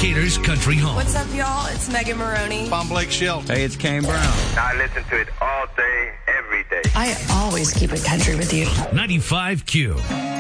Decatur's Country Home. What's up, y'all? It's Megan Maroney. I'm Blake Shelton. Hey, it's Kane Brown. I listen to it all day, every day. I always keep it country with you. 95Q.